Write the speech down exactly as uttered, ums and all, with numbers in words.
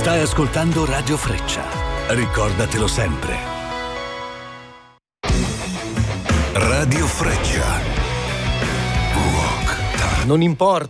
Stai ascoltando Radio Freccia. Ricordatelo sempre. Radio Freccia. Rock. Non importa